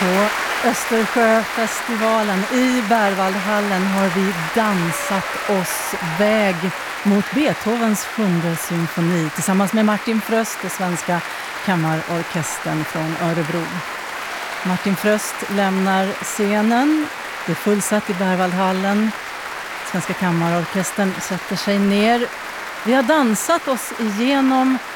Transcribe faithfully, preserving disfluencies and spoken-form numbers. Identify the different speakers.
Speaker 1: På Östersjöfestivalen i Berwaldhallen har vi dansat oss väg mot Beethovens sjunde symfoni tillsammans med Martin Fröst och Svenska kammarorkestern från Örebro. Martin Fröst lämnar scenen. Det är fullsatt i Berwaldhallen. Svenska kammarorkestern sätter sig ner. Vi har dansat oss igenom